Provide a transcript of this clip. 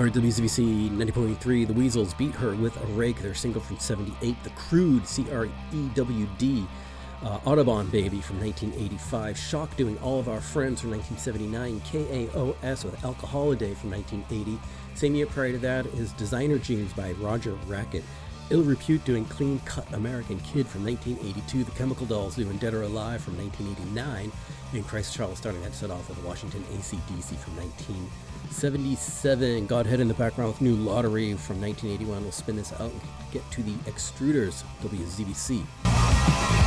Or WZVC 90.3, The Weasels Beat Her with a Rake, their single from 78. The Crude, CREWD, Audubon Baby from 1985. Shock doing All of Our Friends from 1979. KAOS with Alcoholiday from 1980. Same year prior to that is Designer Jeans by Roger Rackett. Ill Repute doing Clean Cut American Kid from 1982. The Chemical Dolls doing Dead or Alive from 1989. And Christ Charles starting that set off with Washington AC/DC from 1977. Godhead in the background with New Lottery from 1981. We'll spin this out and get to the Extruders, WZBC.